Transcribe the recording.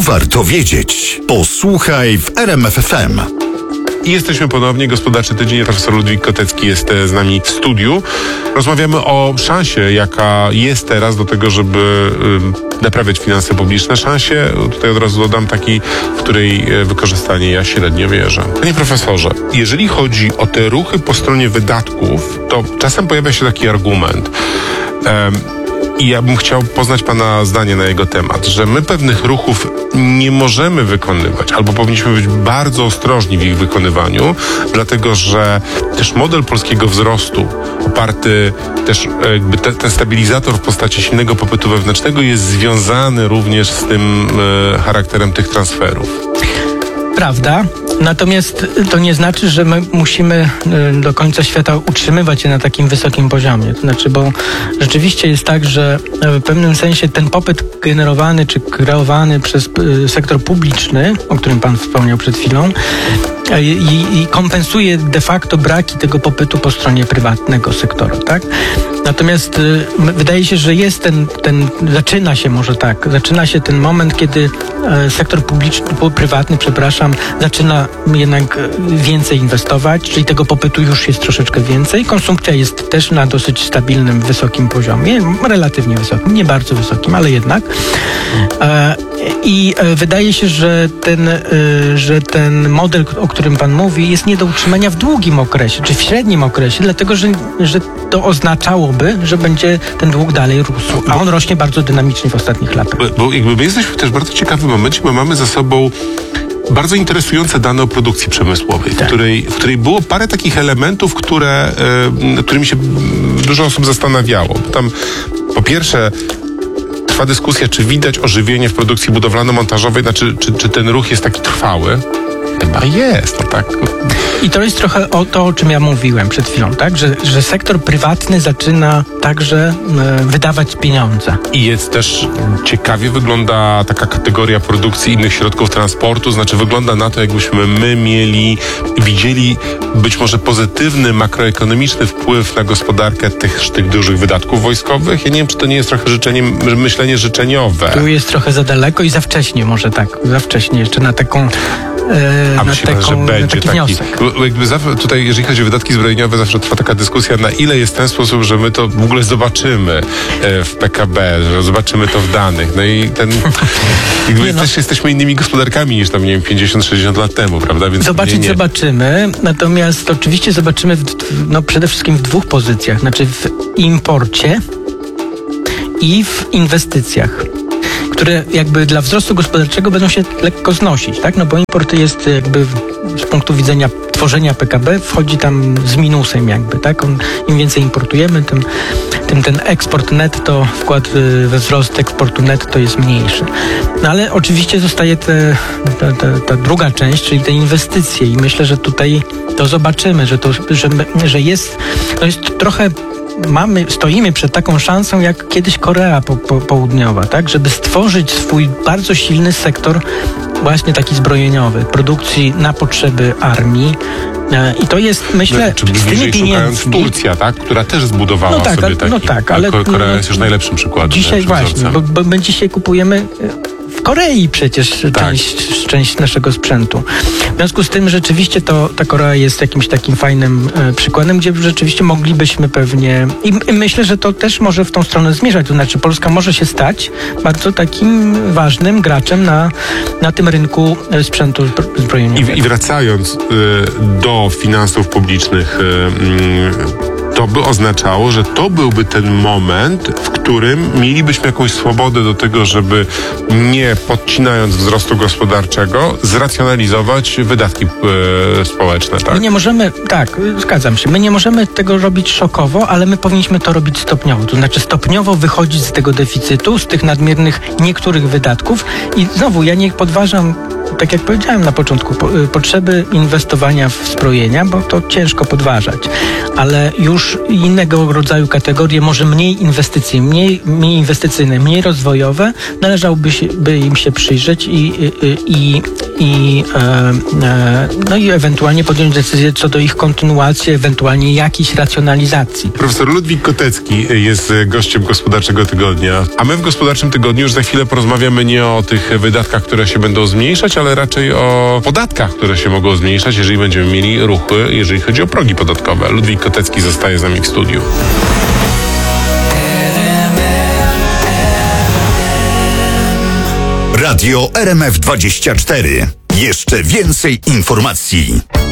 warto wiedzieć. Posłuchaj w RMF FM. I jesteśmy ponownie. Gospodarczy Tydzień. Profesor Ludwik Kotecki jest z nami w studiu. Rozmawiamy o szansie, jaka jest teraz do tego, żeby naprawiać finanse publiczne. Szansie, tutaj od razu dodam, takiej, w której wykorzystanie ja średnio wierzę. Panie profesorze, jeżeli chodzi o te ruchy po stronie wydatków, to czasem pojawia się taki argument, i ja bym chciał poznać Pana zdanie na jego temat, że my pewnych ruchów nie możemy wykonywać, albo powinniśmy być bardzo ostrożni w ich wykonywaniu, dlatego że też model polskiego wzrostu, oparty też jakby ten stabilizator w postaci silnego popytu wewnętrznego jest związany również z tym charakterem tych transferów. Prawda, natomiast to nie znaczy, że my musimy do końca świata utrzymywać się na takim wysokim poziomie. To znaczy, bo rzeczywiście jest tak, że w pewnym sensie ten popyt generowany czy kreowany przez sektor publiczny, o którym Pan wspomniał przed chwilą, i kompensuje de facto braki tego popytu po stronie prywatnego sektora, tak? Natomiast wydaje się, że jest zaczyna się ten moment, kiedy sektor prywatny, zaczyna jednak więcej inwestować, czyli tego popytu już jest troszeczkę więcej. Konsumpcja jest też na dosyć stabilnym, wysokim poziomie, relatywnie wysokim, nie bardzo wysokim, ale jednak. I wydaje się, że ten model, o którym Pan mówi, jest nie do utrzymania w długim okresie, czy w średnim okresie, dlatego, że to oznaczałoby, że będzie ten dług dalej rósł, a on rośnie bardzo dynamicznie w ostatnich latach. Bo jakby my jesteśmy też w bardzo ciekawym momencie, bo mamy za sobą bardzo interesujące dane o produkcji przemysłowej, tak. w której było parę takich elementów, którymi się dużo osób zastanawiało. Bo tam po pierwsze trwa dyskusja, czy widać ożywienie w produkcji budowlano-montażowej, czy ten ruch jest taki trwały. Chyba jest, no tak. I to jest trochę o czym ja mówiłem przed chwilą, tak? Że sektor prywatny zaczyna także wydawać pieniądze. I jest też ciekawie wygląda taka kategoria produkcji innych środków transportu, znaczy wygląda na to, jakbyśmy my widzieli być może pozytywny makroekonomiczny wpływ na gospodarkę tych dużych wydatków wojskowych. Ja nie wiem, czy to nie jest trochę myślenie życzeniowe. Tu jest trochę za daleko i za wcześnie, może tak. Za wcześnie jeszcze na taką... myślę, że będzie taki wniosek. Jakby tutaj, jeżeli chodzi o wydatki zbrojeniowe, zawsze trwa taka dyskusja, na ile jest ten sposób, że my to w ogóle zobaczymy w PKB, że zobaczymy to w danych. No i też jesteśmy innymi gospodarkami niż tam, nie wiem, 50-60 lat temu, prawda? Więc zobaczymy, natomiast oczywiście zobaczymy przede wszystkim w dwóch pozycjach, znaczy w imporcie i w inwestycjach, które jakby dla wzrostu gospodarczego będą się lekko znosić, tak? No bo import jest jakby z punktu widzenia tworzenia PKB wchodzi tam z minusem jakby, tak? Im więcej importujemy, tym ten eksport netto, wkład we wzrost eksportu netto jest mniejszy. No ale oczywiście zostaje ta druga część, czyli te inwestycje i myślę, że tutaj to zobaczymy, że jest trochę stoimy przed taką szansą, jak kiedyś Korea Południowa, tak? Żeby stworzyć swój bardzo silny sektor właśnie taki zbrojeniowy, produkcji na potrzeby armii. I to jest, myślę, z tymi pieniędzmi... Turcja, tak? Która też zbudowała sobie taki... ale Korea jest już najlepszym przykładem. Dzisiaj właśnie, bo my dzisiaj kupujemy... W Korei przecież część naszego sprzętu. W związku z tym rzeczywiście ta Korea jest jakimś takim fajnym przykładem, gdzie rzeczywiście moglibyśmy pewnie... I myślę, że to też może w tą stronę zmierzać. To znaczy Polska może się stać bardzo takim ważnym graczem na tym rynku sprzętu zbrojeniowego. I wracając do finansów publicznych, to by oznaczało, że to byłby ten moment, w którym mielibyśmy jakąś swobodę do tego, żeby nie podcinając wzrostu gospodarczego, zracjonalizować wydatki społeczne, tak? My nie możemy, zgadzam się, my nie możemy tego robić szokowo, ale my powinniśmy to robić stopniowo. To znaczy stopniowo wychodzić z tego deficytu, z tych nadmiernych niektórych wydatków i znowu ja nie podważam tak jak powiedziałem na początku, potrzeby inwestowania w zbrojenia, bo to ciężko podważać, ale już innego rodzaju kategorie, może mniej inwestycyjne, mniej rozwojowe, należałoby im się przyjrzeć i ewentualnie podjąć decyzję co do ich kontynuacji, ewentualnie jakiejś racjonalizacji. Profesor Ludwik Kotecki jest gościem Gospodarczego Tygodnia, a my w Gospodarczym Tygodniu już za chwilę porozmawiamy nie o tych wydatkach, które się będą zmniejszać, ale raczej o podatkach, które się mogą zmniejszać, jeżeli będziemy mieli ruchy, jeżeli chodzi o progi podatkowe. Ludwik Kotecki zostaje z nami w studiu. Radio RMF24. Jeszcze więcej informacji.